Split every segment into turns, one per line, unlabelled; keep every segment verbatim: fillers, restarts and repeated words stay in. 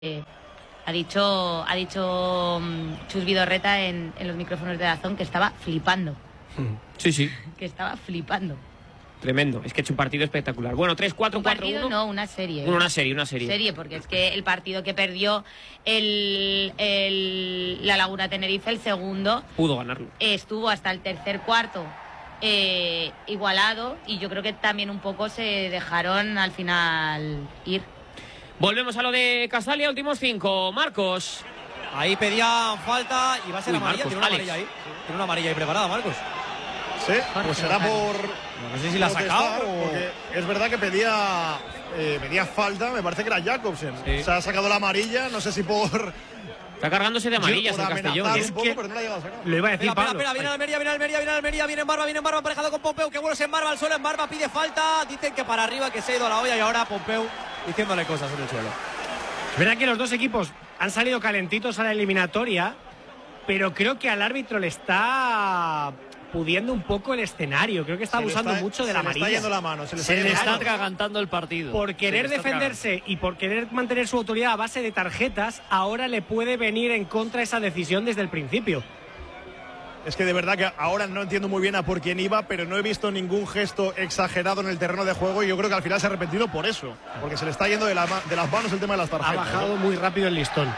Eh, ha dicho ha dicho um, Chus Vidorreta en, en los micrófonos de DAZN que estaba flipando.
Sí, sí.
Que estaba flipando.
Tremendo. Es que ha hecho un partido espectacular. Bueno, tres cuatro cuatro uno.
Un partido no, una serie.
Una serie, una serie.
Serie, porque es que el partido que perdió el, el la Laguna Tenerife, el segundo,
pudo ganarlo.
Estuvo hasta el tercer cuarto eh, igualado, y yo creo que también un poco se dejaron al final ir.
Volvemos a lo de Castalia, últimos cinco. Marcos.
Ahí pedían falta y va a ser
Uy,
amarilla.
Marcos,
Tiene una
Alex.
amarilla ahí. Tiene una amarilla ahí preparada, Marcos.
Sí, pues será por...
No sé si la ha sacado o...
Porque es verdad que pedía, eh, pedía falta, me parece que era Jacobsen.
Sí.
Se ha sacado la amarilla, no sé si por...
Está cargándose de amarillas
por
el Castellón.
amenazar
Es
un poco,
que
pero no la ha llegado a sacar.
Lo iba a decir
Espera, espera,
Pablo.
espera, viene Almería, viene Almería, viene Almería, viene en Barba, viene en Barba, emparejado con Pompeu, que bueno se embarba al suelo, en Barba pide falta, dicen que para arriba, que se ha ido a la olla, y ahora Pompeu diciéndole cosas en el suelo.
Es verdad que los dos equipos han salido calentitos a la eliminatoria, pero creo que al árbitro le está pudiendo un poco el escenario. Creo que está
Se le
abusando
está-
mucho de
se
la
le
amarilla.
está yendo la mano, se le está
Se
yendo
le
la
está
mano.
atragantando el partido.
Por querer
Se le está
defenderse y por querer mantener su autoridad a base de tarjetas, ahora le puede venir en contra esa decisión desde el principio.
Es que de verdad que ahora no entiendo muy bien a por quién iba, pero no he visto ningún gesto exagerado en el terreno de juego, y yo creo que al final se ha arrepentido por eso, porque se le está yendo de, la ma- de las manos el tema de las
Ha
tarjetas.
bajado muy rápido el listón.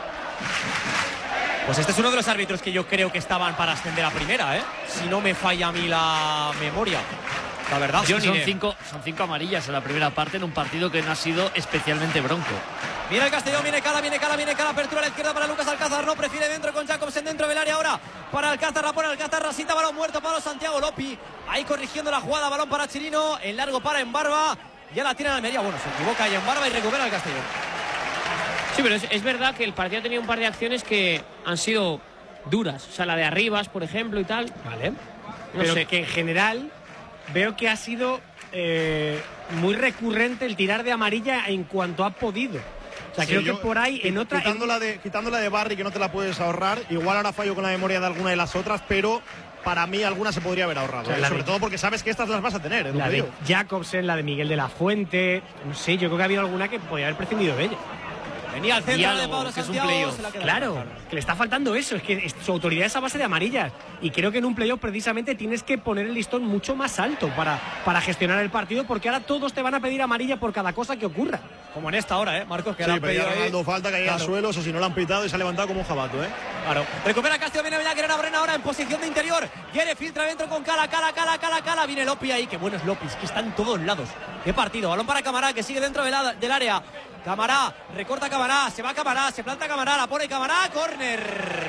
Pues este es uno de los árbitros que yo creo que estaban para ascender a primera, ¿eh? Si no me falla a mí la memoria. La verdad.
Johnny, son
Iré.
cinco, son cinco amarillas en la primera parte en un partido que no ha sido especialmente bronco.
Viene el Castellón, viene Cala, viene Cala, viene Cala, apertura a la izquierda para Lucas Alcázar, no prefiere dentro con Jacobsen dentro del área ahora para Alcázar, la pone Alcázar, rasita, balón muerto para Santiago Lopi, ahí corrigiendo la jugada, balón para Chirino, en largo para Embarba, ya la tiene en Almería, bueno, se equivoca ahí Embarba y recupera el Castellón.
Sí, pero es, es verdad que el partido ha tenido un par de acciones que han sido duras. O sea, la de Arribas, por ejemplo, y tal.
Vale.
No
Pero
sé.
que en general veo que ha sido eh, muy recurrente el tirar de amarilla en cuanto ha podido. O sea,
Sí,
creo
yo-
que por ahí en otra... en-
Quitándola de, quitándola de Barry, que no te la puedes ahorrar, igual ahora fallo con la memoria de alguna de las otras, pero para mí alguna se podría haber ahorrado.
O sea,
¿eh?
la
Sobre
de-
todo porque sabes que estas las vas a tener. es lo
La
que
de
digo.
Jacobsen, la de Miguel de la Fuente, no sé, yo creo que ha habido alguna que podría haber prescindido de ella.
Venía al centro
Diálogo,
de Pablo
que es un
Santiago,
playoff.
se la queda
Claro,
claro.
que le está faltando eso, es que es- su autoridad es a base de amarillas. Y creo que en un playoff precisamente tienes que poner el listón mucho más alto para, para gestionar el partido, porque ahora todos te van a pedir amarilla por cada cosa que ocurra.
Como en esta hora, ¿eh? Marcos, que
Sí,
ahora han
pero ya
pedido ahí-
Ronaldo falta que haya
Claro.
suelo, o si no lo han pitado y se ha levantado como un jabato, ¿eh?
Claro. Recupera Castillo, viene Beñá, Guerrero Brena ahora en posición de interior. Quiere filtra dentro con Cala, Cala, Cala, Cala, Cala. Viene Lopi ahí, que bueno es Lopi, que está en todos lados. Qué partido. Balón para Camará, que sigue dentro del, a- del área. Camará, recorta Camará, se va Camará, se planta Camará, la pone Camará, córner.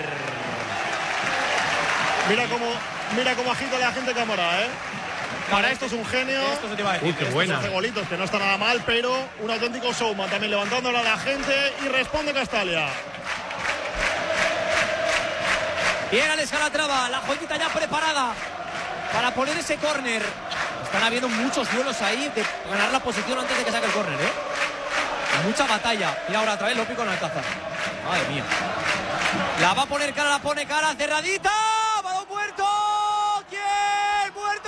Mira cómo, mira cómo agita la gente Cámara, ¿eh? Para esto es un genio.
Esto se te iba a decir.
Uy, qué
Estos
buena.
hace golitos, que no está nada mal, pero un auténtico showman también levantándola a la gente, y responde Castalia.
Bien, Alex Calatrava, la joyita ya preparada para poner ese córner. Están habiendo muchos duelos ahí de ganar la posición antes de que saque el córner, ¿eh? Mucha batalla. Y ahora otra vez Lopi con Alcázar. Madre mía. La va a poner cara, la pone cara, cerradita. Balón muerto. ¿Quién? ¡Muerto!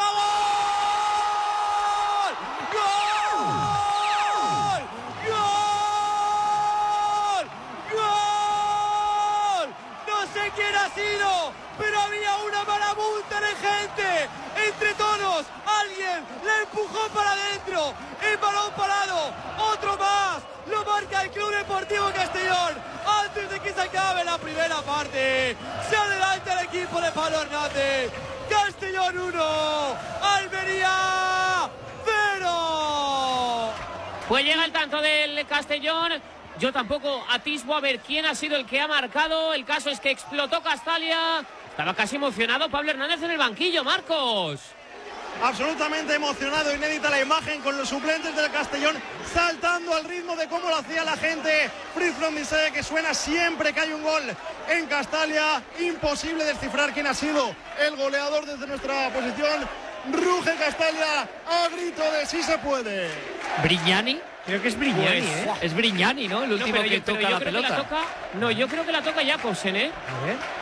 ¡Gol! ¡Gol! ¡Gol! ¡Gol! No sé quién ha sido, pero había una marabunta de gente. Entre todos, alguien le empujó para adentro. El balón parado. Otro más. Lo marca el Club Deportivo Castellón antes de que se acabe la primera parte. Se adelanta el equipo de Pablo Hernández. Castellón uno, Almería cero.
Pues llega el tanto del Castellón. Yo tampoco atisbo a ver quién ha sido el que ha marcado. El caso es que explotó Castalia. Estaba casi emocionado Pablo Hernández en el banquillo, Marcos.
Absolutamente emocionado, inédita la imagen con los suplentes del Castellón saltando al ritmo de cómo lo hacía la gente. Free from Bisaya, que suena siempre que hay un gol en Castalia. Imposible descifrar quién ha sido el goleador desde nuestra posición. Ruge Castalia a grito de sí se puede.
¿Brignani?
Creo que es Brignani,
Pues,
¿eh?
es Brignani, ¿no? El
No,
último
pero
que
yo, pero
toca
yo
la
creo que
pelota.
la toca. No, yo creo que la toca Jacobsen, ¿eh?
A ver.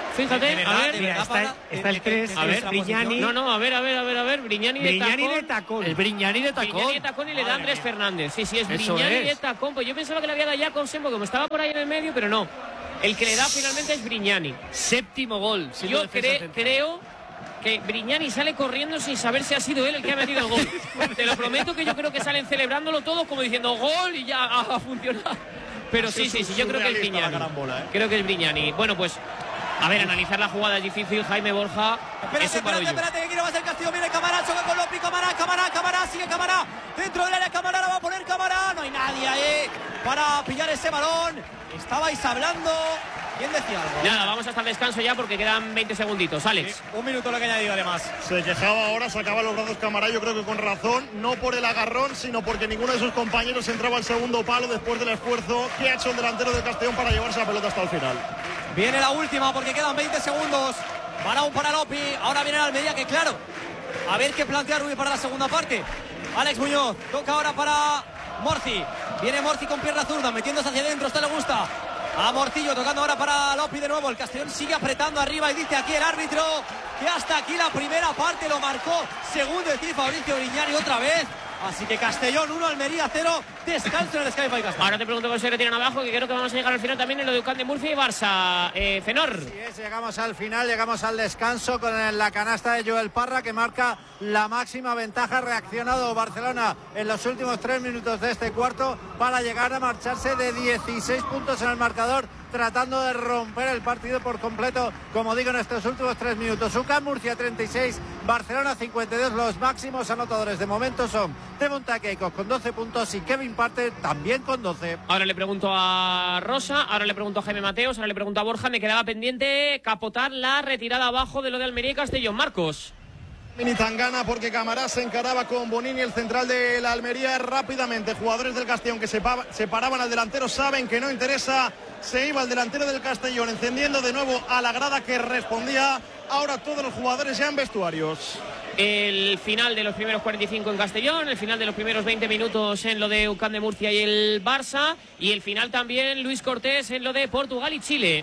Fíjate,
verdad,
a ver.
de
Mira,
verdad,
está,
Parra,
está
en-
el tres,
en-
A
en
ver,
esa
Brignani.
posición.
No, no, a ver, a ver, a ver, a ver. Brignani de
Brignani
tacón.
de tacón.
El Brignani de tacón.
Brignani de tacón y le da
Madre
Andrés
mía.
Fernández. Sí, sí, es
Eso
Brignani
es.
de tacón. Pues yo pensaba que le había dado Jacobsen porque como estaba por ahí en el medio, pero no. El que le da finalmente es Brignani.
Séptimo gol. siendo
Yo
defensa
cre-
central.
creo que Brignani sale corriendo sin saber si ha sido él el que ha metido el gol. Te lo prometo que yo creo que salen celebrándolo todos como diciendo gol y ya ha, ha funcionado. Pero sí, sí, sí, yo creo que es
Surrealista la
Brignani.
carambola, ¿eh?
Creo que es Brignani. Bueno, pues, a ver, analizar la jugada es difícil. Jaime Borja
Espérate,
es un
espérate,
barullo.
espérate, que quiere más el Castillo. Viene Camará, choca con Lopi, Camará, Camará, Camará, sigue Camará. Dentro del área, Camará la va a poner Camará. No hay nadie ahí para pillar ese balón. Estabais hablando. ¿Quién decía algo?
Nada, vamos hasta el descanso ya porque quedan veinte segunditos. Alex.
Un minuto lo que ha añadido además.
Se quejaba ahora, sacaba los brazos Camará, yo creo que con razón, no por el agarrón, sino porque ninguno de sus compañeros entraba al segundo palo después del esfuerzo que ha hecho el delantero de Castellón para llevarse la pelota hasta el final.
Viene la última porque quedan veinte segundos. Balón para Lopi. Ahora viene el Almería, que claro. A ver qué plantea Rubí para la segunda parte. Alex Muñoz. Toca ahora para Morci. Viene Morci con pierna zurda, metiéndose hacia adentro. Esta le gusta. A Morcillo tocando ahora para Lopi de nuevo. El Castellón sigue apretando arriba y dice aquí el árbitro que hasta aquí la primera parte lo marcó. Segundo decir Fabricio Brignani otra vez. Así que Castellón uno, Almería cero. Descanso en el Sky Five Castellón.
Ahora te pregunto cómo se retiran abajo, que creo que vamos a llegar al final también en lo de Euskal de Murcia y Barça. Eh, Fenor.
Así es, llegamos al final, llegamos al descanso con la canasta de Joel Parra que marca la máxima ventaja. Ha reaccionado Barcelona en los últimos tres minutos de este cuarto para llegar a marcharse de dieciséis puntos en el marcador, tratando de romper el partido por completo, como digo, en estos últimos tres minutos. U C A M Murcia treinta y seis, Barcelona cincuenta y dos. Los máximos anotadores de momento son Devon Takeikos con doce puntos y Kevin Parte también con doce.
Ahora le pregunto a Rosa, ahora le pregunto a Jaime Mateos, ahora le pregunto a Borja. Me quedaba pendiente capotar la retirada abajo de lo de Almería y Castellón. Marcos.
Mini Tangana porque Camará se encaraba con Bonini, el central de la Almería. Rápidamente, jugadores del Castellón que se, pa se paraban al delantero saben que no interesa. Se iba el delantero del Castellón encendiendo de nuevo a la grada que respondía. Ahora todos los jugadores ya en vestuarios.
El final de los primeros cuarenta y cinco en Castellón, el final de los primeros veinte minutos en lo de U C A M de Murcia y el Barça, y el final también, Luis Cortés, en lo de Portugal y Chile.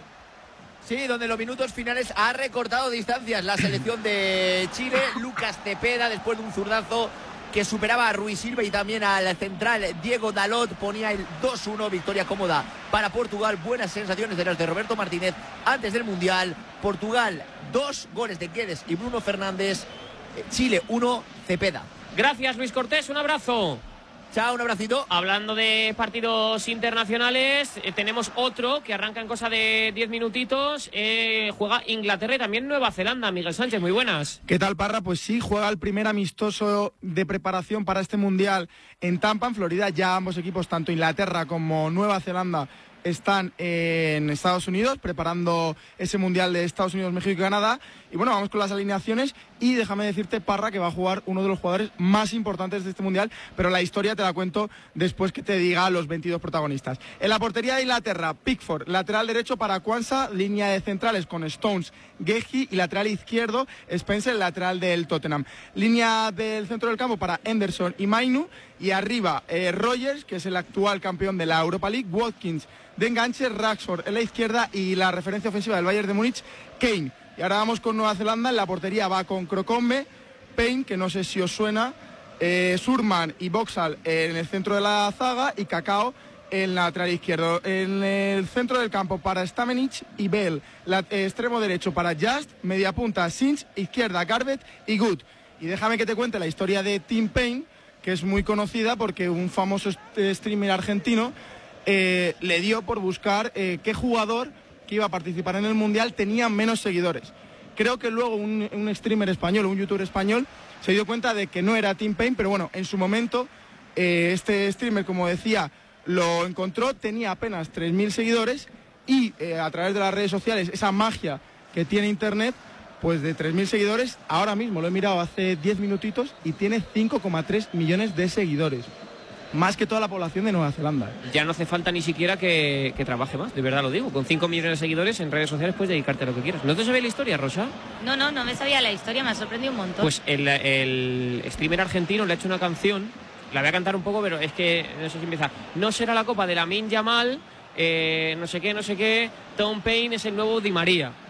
Sí, donde en los minutos finales ha recortado distancias la selección de Chile. Lucas Cepeda, después de un zurdazo que superaba a Ruiz Silva y también al central Diego Dalot, ponía el dos uno, victoria cómoda para Portugal. Buenas sensaciones de las de Roberto Martínez antes del Mundial. Portugal, dos goles de Guedes y Bruno Fernández. Chile, uno, Cepeda.
Gracias, Luis Cortés, un abrazo.
Chao, un abracito.
Hablando de partidos internacionales, eh, tenemos otro que arranca en cosa de diez minutitos. Eh, juega Inglaterra y también Nueva Zelanda. Miguel Sánchez, muy buenas.
¿Qué tal, Parra? Pues sí, juega el primer amistoso de preparación para este Mundial en Tampa, en Florida. Ya ambos equipos, tanto Inglaterra como Nueva Zelanda, están en Estados Unidos preparando ese Mundial de Estados Unidos, México y Canadá. Y bueno, vamos con las alineaciones y déjame decirte, Parra, que va a jugar uno de los jugadores más importantes de este Mundial, pero la historia te la cuento después que te diga los veintidós protagonistas. En la portería de Inglaterra, Pickford, lateral derecho para Quansah, línea de centrales con Stones, Gehi, y lateral izquierdo Spencer, el lateral del Tottenham. Línea del centro del campo para Henderson y Mainu, y arriba eh, Rogers, que es el actual campeón de la Europa League, Watkins de enganche, Rashford en la izquierda y la referencia ofensiva del Bayern de Múnich, Kane. Y ahora vamos con Nueva Zelanda. En la portería va con Crocombe, Payne, que no sé si os suena, eh, Surman y Boxall en el centro de la zaga y Cacao en la lateral izquierdo. En el centro del campo para Stamenic y Bell, la, eh, extremo derecho para Just, media punta Sinch, izquierda Garbett y Good. Y déjame que te cuente la historia de Tim Payne, que es muy conocida porque un famoso streamer argentino eh, le dio por buscar eh, qué jugador que iba a participar en el Mundial tenía menos seguidores. Creo que luego un, un streamer español, un youtuber español, se dio cuenta de que no era Tim Payne, pero bueno, en su momento eh, este streamer, como decía, lo encontró, tenía apenas tres mil seguidores y eh, a través de las redes sociales, esa magia que tiene Internet, pues de tres mil seguidores, ahora mismo lo he mirado hace diez minutitos y tiene cinco coma tres millones de seguidores. Más que toda la población de Nueva Zelanda.
Ya no hace falta ni siquiera que, que trabaje más, de verdad lo digo. Con cinco millones de seguidores en redes sociales puedes dedicarte a lo que quieras. ¿No te sabías la historia, Rosa?
No, no, no me sabía la historia, me ha sorprendido un montón.
Pues el, el streamer argentino le ha hecho una canción, la voy a cantar un poco, pero es que no sé si empieza. No será la copa de Lamine Yamal, eh, no sé qué, no sé qué, Tom Payne es el nuevo Di María.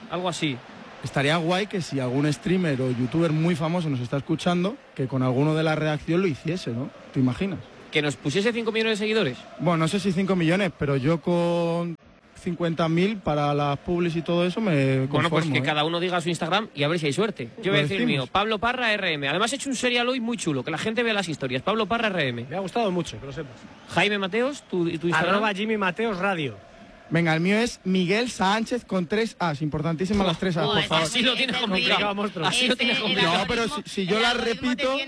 algo así.
Estaría guay que si algún streamer o youtuber muy famoso nos está escuchando, que con alguno de la redacción lo hiciese, ¿no? ¿Te imaginas?
¿Que nos pusiese cinco millones de seguidores?
Bueno, no sé si cinco millones, pero yo con cincuenta mil para las publis y todo eso me conformo.
Bueno, pues que
¿eh?
cada uno diga su Instagram y a ver si hay suerte. Yo voy a decir el mío, Pablo Parra R M. Además he hecho un serial hoy muy chulo, que la gente vea las historias. Pablo Parra R M.
Me ha gustado mucho, que lo sepas.
Jaime Mateos, tu, tu Instagram.
Arroba Jimmy Mateos Radio.
Venga, el mío es Miguel Sánchez con tres As. Importantísimas las tres As, por favor.
Así lo tienes complicado, monstruo. Así lo tienes complicado.
No, pero si, si yo las repito...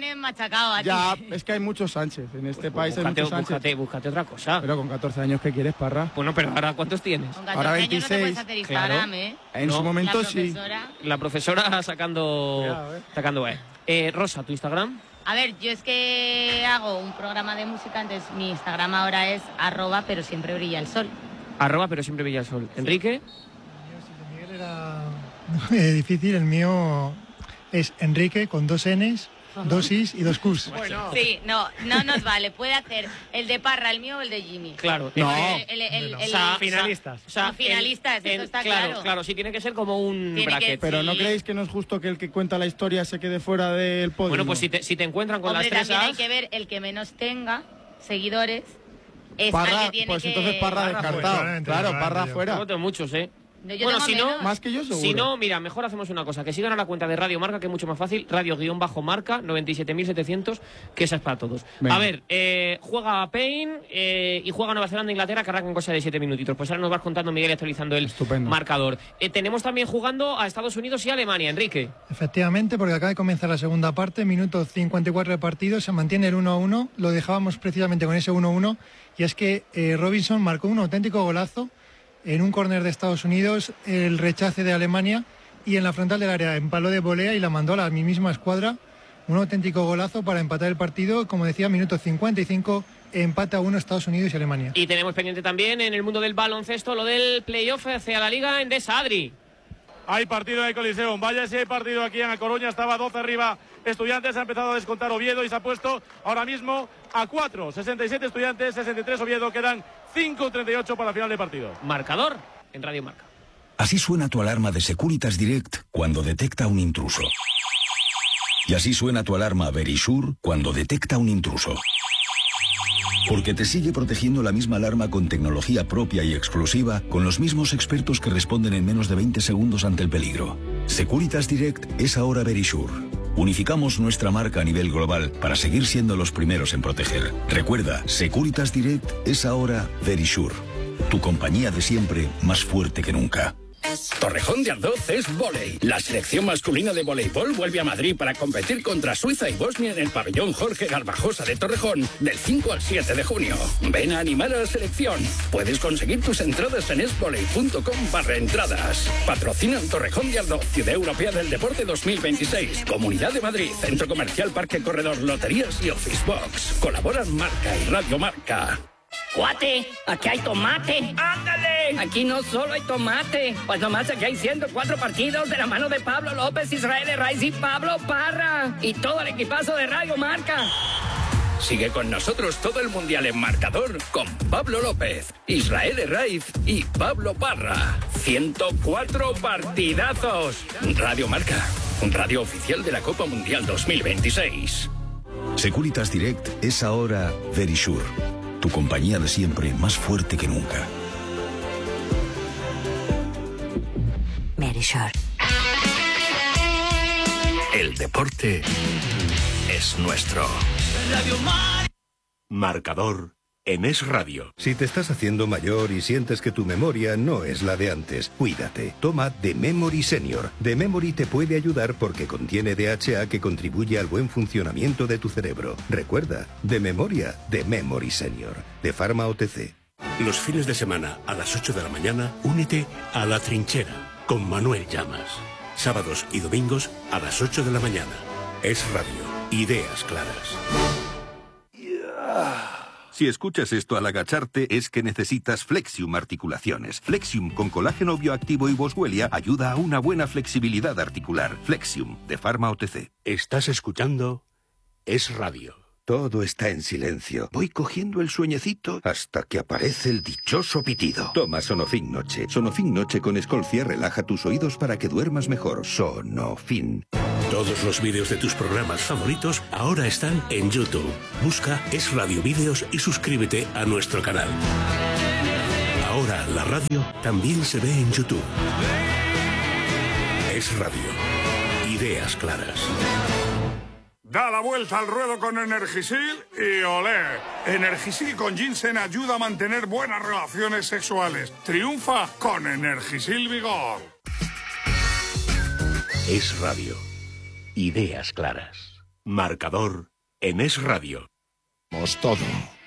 Ya, es que hay muchos Sánchez. En este país hay
búscate,
muchos Sánchez.
Búscate, búscate otra cosa.
Pero con catorce años, ¿qué quieres, Parra?
Bueno, pero ahora, ¿cuántos tienes?
Con catorce
Ahora
años
veintiséis.
no te puedes hacer Instagram,
Claro.
¿eh?
En
No,
su momento
la
sí.
profesora.
La profesora sacando...
Cuidado, eh.
sacando eh. Eh, Rosa, ¿tu Instagram?
A ver, yo es que hago un programa de música, entonces mi Instagram ahora es arroba, pero siempre brilla el sol.
Arroba, pero siempre brilla el sol. Enrique.
Miguel era eh, difícil, el mío es Enrique con dos Ns, dos Is y dos Qs.
Bueno.
Sí, no, no nos vale. Puede hacer el de Parra, el mío o el de Jimmy.
Claro.
El-
No.
el- el- el-
O
el-
sea,
finalistas.
O sea,
Son finalistas,
el-
eso está
claro,
claro.
Claro, sí, tiene que ser como un
Tiene que-
bracket.
Pero ¿no
Sí.
creéis que no es justo que el que cuenta la historia se quede fuera del podio?
Bueno, pues si te, si te encuentran con
Hombre,
las tres
también hay
As...
que ver el que menos tenga seguidores. Es
Parra,
al que tiene
pues
que...
entonces Parra
Parra
descartado.
fuera,
Claro,
fuera,
Parra
yo.
fuera.
Yo tengo muchos, ¿eh?
No, yo
Bueno,
tengo
si no,
menos.
Más que yo, seguro.
Si no, mira, mejor hacemos una cosa, que sigan a la cuenta de Radio Marca, que es mucho más fácil, radio-marca, noventa y siete mil setecientos, que esa es para todos.
Venga.
A ver, eh, juega Payne eh, y juega Nueva Zelanda e Inglaterra, que arrancan cosa de siete minutitos. Pues ahora nos vas contando, Miguel, actualizando el
Estupendo.
marcador. Eh, tenemos también jugando a Estados Unidos y Alemania, Enrique.
Efectivamente, porque acaba de comenzar la segunda parte, minuto cincuenta y cuatro de partido, se mantiene el uno a uno, lo dejábamos precisamente con ese uno a uno, y es que eh, Robinson marcó un auténtico golazo en un córner de Estados Unidos, el rechace de Alemania, y en la frontal del área empaló de volea y la mandó a la misma escuadra. Un auténtico golazo para empatar el partido, como decía, minuto cincuenta y cinco, empate a uno Estados Unidos y Alemania.
Y tenemos pendiente también en el mundo del baloncesto lo del playoff hacia la Liga Endesa, Adri.
Hay partido en el Coliseo. Vaya si hay partido aquí en La Coruña. Estaba doce arriba Estudiantes. Ha empezado a descontar Oviedo y se ha puesto ahora mismo a cuatro. sesenta y siete Estudiantes, sesenta y tres Oviedo. Quedan cinco treinta y ocho para el final de partido.
Marcador en Radio Marca.
Así suena tu alarma de Securitas Direct cuando detecta un intruso. Y así suena tu alarma Verisure cuando detecta un intruso. Porque te sigue protegiendo la misma alarma con tecnología propia y exclusiva, con los mismos expertos que responden en menos de veinte segundos ante el peligro. Securitas Direct es ahora Verisure. Unificamos nuestra marca a nivel global para seguir siendo los primeros en proteger. Recuerda, Securitas Direct es ahora Verisure. Tu compañía de siempre, más fuerte que nunca.
Torrejón de Ardoz es vóley. La selección masculina de voleibol vuelve a Madrid para competir contra Suiza y Bosnia en el pabellón Jorge Garbajosa de Torrejón del cinco al siete de junio. Ven a animar a la selección. Puedes conseguir tus entradas en esvoley punto com barra entradas. Patrocinan Torrejón de Ardoz, Ciudad Europea del Deporte dos mil veintiséis. Comunidad de Madrid, Centro Comercial Parque Corredor, Loterías y Office Box. Colaboran Marca y Radio Marca.
Cuate, aquí hay tomate. ¡Ándale! Aquí no solo hay tomate, pues nomás aquí hay ciento cuatro partidos de la mano de Pablo López, Israel Herraiz y Pablo Parra. Y todo el equipazo de Radio Marca.
Sigue con nosotros todo el Mundial en marcador con Pablo López, Israel Herraiz y Pablo Parra. ciento cuatro partidazos. Radio Marca, radio oficial de la Copa Mundial dos mil veintiséis.
Securitas Direct es ahora Verisure. Tu compañía de siempre, más fuerte que nunca.
Verisure.
El deporte es nuestro.
Radio Mar... Marcador en Es Radio.
Si te estás haciendo mayor y sientes que tu memoria no es la de antes, cuídate. Toma The Memory Senior. The Memory te puede ayudar porque contiene D H A que contribuye al buen funcionamiento de tu cerebro. Recuerda, de memoria, The Memory Senior. De Pharma O T C.
Los fines de semana a las ocho de la mañana, únete a La Trinchera con Manuel Llamas. Sábados y domingos a las ocho de la mañana. Es Radio. Ideas claras.
Si escuchas esto al agacharte es que necesitas Flexium Articulaciones. Flexium con colágeno bioactivo y boswellia ayuda a una buena flexibilidad articular. Flexium, de Pharma O T C.
Estás escuchando Es Radio.
Todo está en silencio. Voy cogiendo el sueñecito hasta que aparece el dichoso pitido. Toma Sonofin Noche. Sonofin Noche con Escolcia relaja tus oídos para que duermas mejor. Sonofin.
Todos los vídeos de tus programas favoritos ahora están en YouTube. Busca Es Radio Vídeos y suscríbete a nuestro canal. Ahora la radio también se ve en YouTube. Es Radio. Ideas claras.
Da la vuelta al ruedo con Energisil y olé. Energisil con ginseng ayuda a mantener buenas relaciones sexuales. Triunfa con Energisil Vigor.
Es Radio. Ideas claras. Marcador en Es Radio.
Todo.